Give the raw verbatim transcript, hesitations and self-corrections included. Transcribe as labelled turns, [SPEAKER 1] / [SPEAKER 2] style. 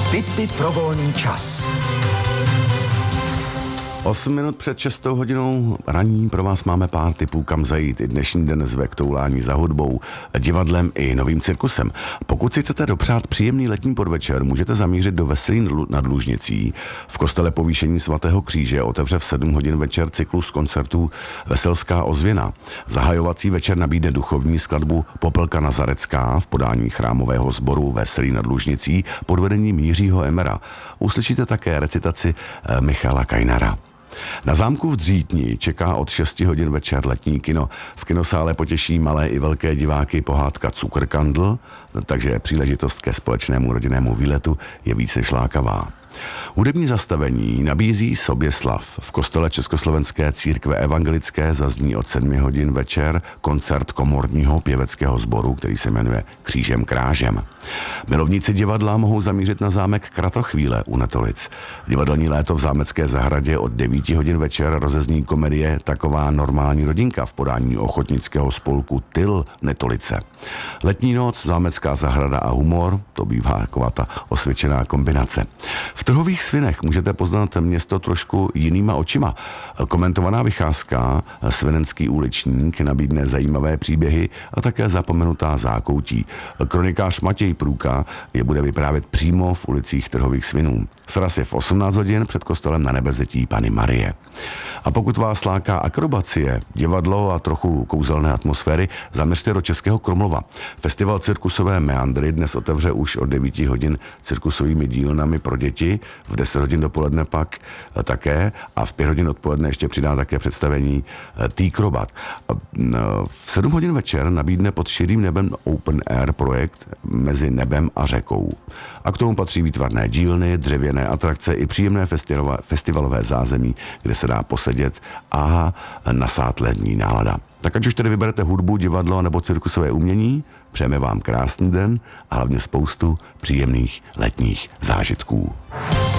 [SPEAKER 1] Tipy pro volný čas.
[SPEAKER 2] Osm minut před šestou hodinou raní pro vás máme pár tipů, kam zajít. I dnešní den zve k toulání za hudbou, divadlem i novým cirkusem. Pokud si chcete dopřát příjemný letní podvečer, můžete zamířit do Veselí nad Lužnicí. V kostele Povýšení svatého kříže otevře v sedm hodin večer cyklus koncertů Veselská ozvěna. Zahajovací večer nabídne duchovní skladbu Popelka Nazarecká v podání chrámového sboru Veselí nad Lužnicí pod vedením Jiřího Emera. Uslyšíte také recitaci Michala Kajnara. Na zámku v Dřítni čeká od šesti hodin večer letní kino. V kinosále potěší malé i velké diváky pohádka Cukrkandl, takže příležitost ke společnému rodinnému výletu je víc než lákavá. Hudební zastavení nabízí Soběslav. V kostele Československé církve evangelické zazní od sedmi hodin večer koncert komorního pěveckého sboru, který se jmenuje Křížem krážem. Milovníci divadla mohou zamířit na zámek Kratochvíle u Netolic. Divadelní léto v zámecké zahradě od devíti hodin večer rozezní komedie Taková normální rodinka v podání ochotnického spolku Tyl Netolice. Letní noc, zámecká zahrada a humor, to bývá taková ta osvědčená kombinace. V Trhových svinech můžete poznat město trošku jinýma očima. Komentovaná vycházka Svinenský uličník nabídne zajímavé příběhy a také zapomenutá zákoutí. Kronikář Matěj Průka je bude vyprávět přímo v ulicích Trhových svinů. Sraz je v osmnáct hodin před kostelem Na Nebevzetí Panny Marie. A pokud vás láká akrobacie, divadlo a trochu kouzelné atmosféry, zaměřte do Českého Krumlova. Festival cirkusové meandry dnes otevře už od devíti hodin cirkusovými dílnami pro děti, v deset hodin dopoledne pak také a v pět hodin odpoledne ještě přidá také představení T-Krobat. V sedm hodin večer nabídne pod širým nebem Open Air projekt Mezi nebem a řekou. A k tomu patří výtvarné dílny, dřevěné atrakce i příjemné festivalové zázemí, kde se dá posedět a nasát letní nálada. Tak ať už tedy vyberete hudbu, divadlo nebo cirkusové umění, přejeme vám krásný den a hlavně spoustu příjemných letních zážitků.